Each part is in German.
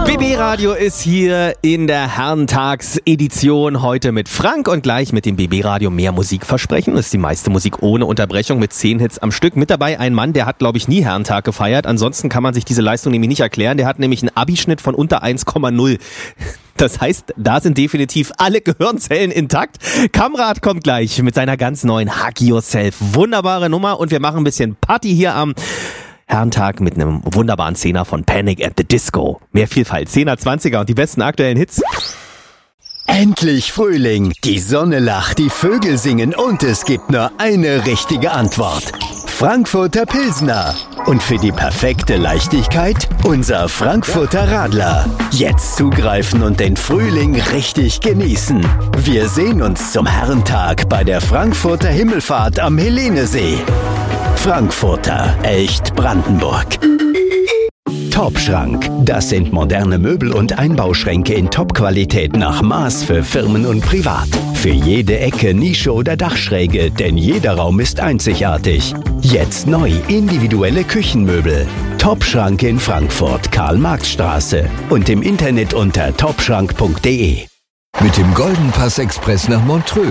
BB Radio ist hier in der Herrentagsedition heute mit Frank und gleich mit dem BB Radio mehr Musik versprechen. Das ist die meiste Musik ohne Unterbrechung mit 10 Hits am Stück. Mit dabei ein Mann, der hat, glaube ich, nie Herrentag gefeiert. Ansonsten kann man sich diese Leistung nämlich nicht erklären. Der hat nämlich einen Abischnitt von unter 1,0. Das heißt, da sind definitiv alle Gehirnzellen intakt. Kamrat kommt gleich mit seiner ganz neuen Hug Yourself. Wunderbare Nummer und wir machen ein bisschen Party hier am Herrentag mit einem wunderbaren Zehner von Panic at the Disco. Mehr Vielfalt, 10er, 20er und die besten aktuellen Hits. Endlich Frühling, die Sonne lacht, die Vögel singen und es gibt nur eine richtige Antwort. Frankfurter Pilsner. Und für die perfekte Leichtigkeit unser Frankfurter Radler. Jetzt zugreifen und den Frühling richtig genießen. Wir sehen uns zum Herrentag bei der Frankfurter Himmelfahrt am Helenesee. Frankfurter, echt Brandenburg. Top-Schrank. Das sind moderne Möbel und Einbauschränke in Top-Qualität nach Maß für Firmen und Privat. Für jede Ecke, Nische oder Dachschräge, denn jeder Raum ist einzigartig. Jetzt neu individuelle Küchenmöbel. Top-Schrank in Frankfurt, Karl-Marx-Straße und im Internet unter topschrank.de. Mit dem Golden Pass Express nach Montreux.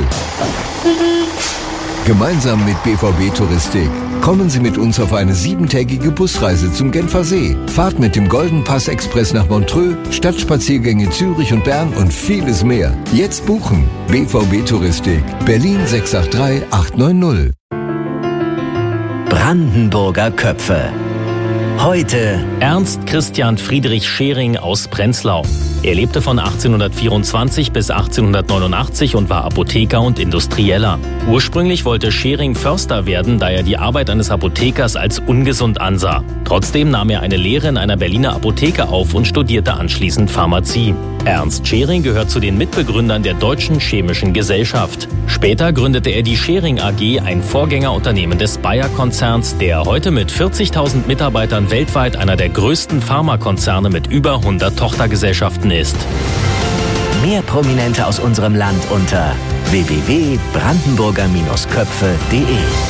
Gemeinsam mit BVB Touristik kommen Sie mit uns auf eine 7-tägige Busreise zum Genfersee. Fahrt mit dem Golden Pass Express nach Montreux, Stadtspaziergänge Zürich und Bern und vieles mehr. Jetzt buchen. BVB Touristik, Berlin 683 890. Brandenburger Köpfe. Heute Ernst Christian Friedrich Schering aus Prenzlau. Er lebte von 1824 bis 1889 und war Apotheker und Industrieller. Ursprünglich wollte Schering Förster werden, da er die Arbeit eines Apothekers als ungesund ansah. Trotzdem nahm er eine Lehre in einer Berliner Apotheke auf und studierte anschließend Pharmazie. Ernst Schering gehört zu den Mitbegründern der Deutschen Chemischen Gesellschaft. Später gründete er die Schering AG, ein Vorgängerunternehmen des Bayer-Konzerns, der heute mit 40.000 Mitarbeitern weltweit einer der größten Pharmakonzerne mit über 100 Tochtergesellschaften ist. mehr Prominente aus unserem Land unter www.brandenburger-köpfe.de.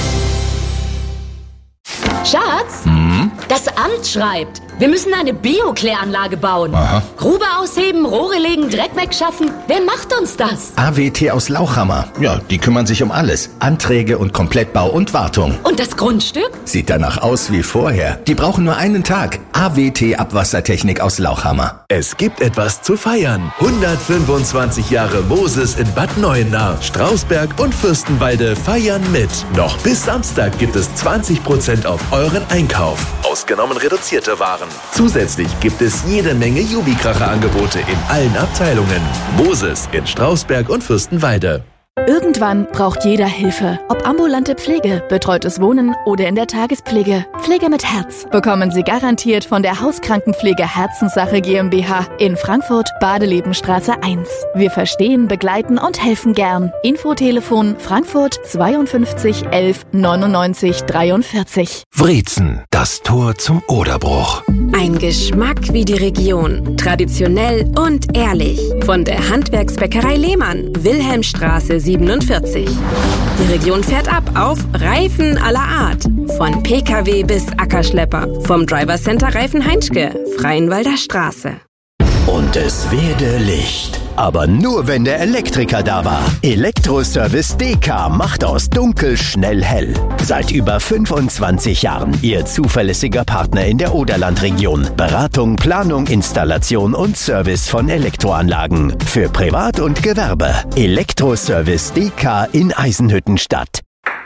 Schatz, das Amt schreibt, wir müssen eine Bio-Kläranlage bauen. Aha. Grube ausheben, Rohre legen, Dreck wegschaffen. Wer macht uns das? AWT aus Lauchhammer. Ja, die kümmern sich um alles. Anträge und Komplettbau und Wartung. Und das Grundstück? Sieht danach aus wie vorher. Die brauchen nur einen Tag. AWT Abwassertechnik aus Lauchhammer. Es gibt etwas zu feiern. 125 Jahre Moses in Bad Neuenahr, Strausberg und Fürstenwalde feiern mit. Noch bis Samstag gibt es 20% auf euren Einkauf. Ausgenommen reduzierte Waren. Zusätzlich gibt es jede Menge Jubikracher-Angebote in allen Abteilungen. Moses in Strausberg und Fürstenwalde. Irgendwann braucht jeder Hilfe. Ob ambulante Pflege, betreutes Wohnen oder in der Tagespflege. Pflege mit Herz bekommen Sie garantiert von der Hauskrankenpflege Herzenssache GmbH in Frankfurt, Badelebenstraße 1. Wir verstehen, begleiten und helfen gern. Infotelefon Frankfurt 52 11 99 43. Wrezen, das Tor zum Oderbruch. Ein Geschmack wie die Region. Traditionell und ehrlich. Von der Handwerksbäckerei Lehmann, Wilhelmstraße 47. Die Region fährt ab auf Reifen aller Art. Von PKW bis Ackerschlepper. Vom Driver Center Reifen Heinschke, Freienwalder Straße. Und es werde Licht. Aber nur, wenn der Elektriker da war. Elektroservice DK macht aus dunkel schnell hell. Seit über 25 Jahren Ihr zuverlässiger Partner in der Oderlandregion. Beratung, Planung, Installation und Service von Elektroanlagen. Für Privat und Gewerbe. Elektroservice DK in Eisenhüttenstadt.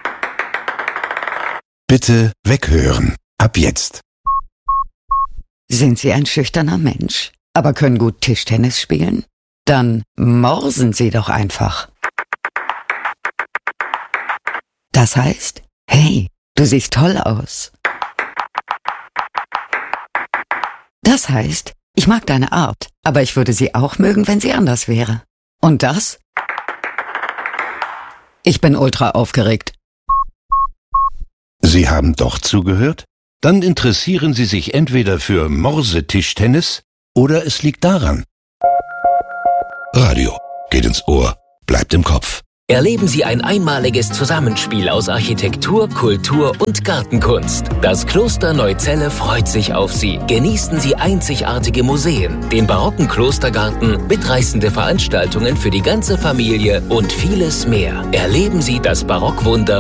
Bitte weghören. Ab jetzt. Sind Sie ein schüchterner Mensch, aber können gut Tischtennis spielen? Dann morsen Sie doch einfach. Das heißt, hey, du siehst toll aus. Das heißt, ich mag deine Art, aber ich würde sie auch mögen, wenn sie anders wäre. Und das? Ich bin ultra aufgeregt. Sie haben doch zugehört? Dann interessieren Sie sich entweder für Morsetischtennis oder es liegt daran. Radio geht ins Ohr, bleibt im Kopf. Erleben Sie ein einmaliges Zusammenspiel aus Architektur, Kultur und Gartenkunst. Das Kloster Neuzelle freut sich auf Sie. Genießen Sie einzigartige Museen, den barocken Klostergarten, mitreißende Veranstaltungen für die ganze Familie und vieles mehr. Erleben Sie das Barockwunder